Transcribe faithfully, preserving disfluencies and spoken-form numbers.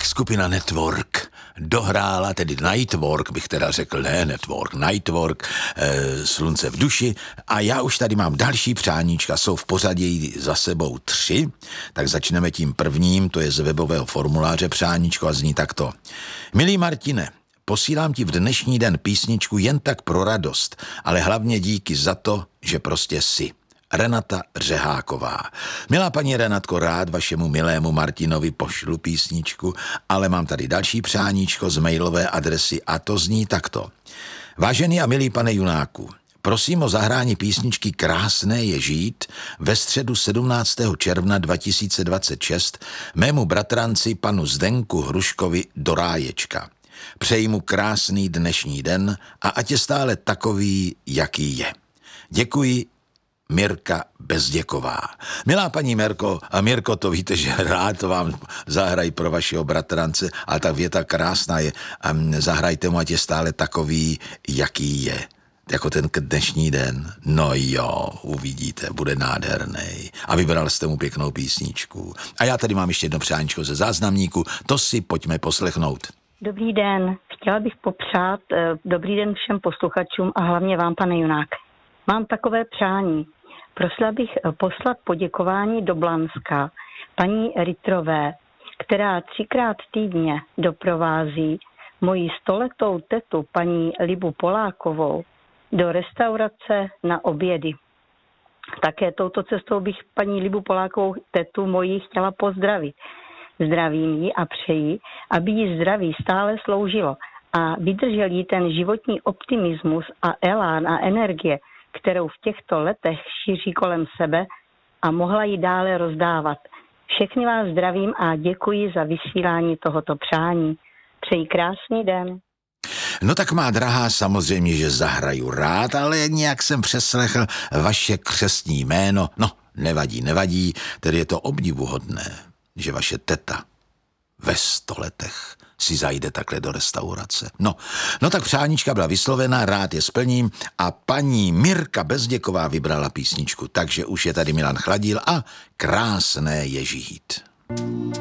Tak skupina Network dohrála, tedy Nightwork bych teda řekl, ne Network, Nightwork, e, Slunce v duši. A já už tady mám další přáníčka, jsou v pořadí za sebou tři, tak začneme tím prvním, to je z webového formuláře přáníčko a zní takto. Milý Martine, posílám ti v dnešní den písničku jen tak pro radost, ale hlavně díky za to, že prostě jsi. Renata Řeháková. Milá paní Renatko, rád vašemu milému Martinovi pošlu písničku, ale mám tady další přáníčko z mailové adresy a to zní takto. Vážený a milý pane Junáku, prosím o zahrání písničky Krásné je žít ve středu sedmnáctého června dva tisíce dvacet šest mému bratranci panu Zdenku Hruškovi do ráječka. Přeji mu krásný dnešní den a ať je stále takový, jaký je. Děkuji, Mirka Bezděková. Milá paní Mirko, a Mirko, to víte, že rád vám zahraj pro vašeho bratrance, ale ta věta krásná je, um, zahrajte mu, ať je stále takový, jaký je. Jako ten dnešní den. No jo, uvidíte, bude nádherný. A vybral jste mu pěknou písničku. A já tady mám ještě jedno přáníčko ze záznamníku, to si pojďme poslechnout. Dobrý den, chtěla bych popřát eh, dobrý den všem posluchačům a hlavně vám, pane Junák. Mám takové přání. Prosila bych poslat poděkování do Blanska paní Ritrové, která třikrát týdně doprovází moji stoletou tetu paní Libu Polákovou do restaurace na obědy. Také touto cestou bych paní Libu Polákovou tetu moji chtěla pozdravit. Zdravím ji a přeji, aby jí zdraví stále sloužilo a vydržel jí ten životní optimismus a elán a energie, kterou v těchto letech šíří kolem sebe a mohla ji dále rozdávat. Všechny vás zdravím a děkuji za vysílání tohoto přání. Přeji krásný den. No tak má drahá, samozřejmě, že zahraju rád, ale nějak jsem přeslechl vaše křestní jméno. No, nevadí, nevadí, tedy je to obdivuhodné, že vaše teta ve sto letech si zajde takhle do restaurace. No, no tak přáníčka byla vyslovena, rád je splním a paní Mirka Bezděková vybrala písničku, takže už je tady Milan Chladíl a Krásné je žít.